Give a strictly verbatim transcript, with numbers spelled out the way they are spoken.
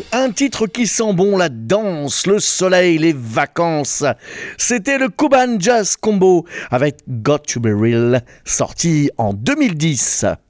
un titre qui sent bon la danse, le soleil, les vacances. C'était le Cuban Jazz Combo avec Got to Be Real, sorti en deux mille dix.